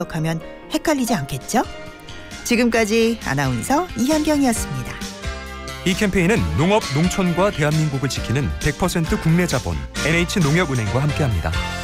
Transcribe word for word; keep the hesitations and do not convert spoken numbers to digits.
하면 헷갈리지 않겠죠? 지금까지 아나운서 이현경이었습니다. 이 캠페인은 농업, 농촌과 대한민국을 지키는 백 퍼센트 국내 자본 엔에이치농협은행과 함께합니다.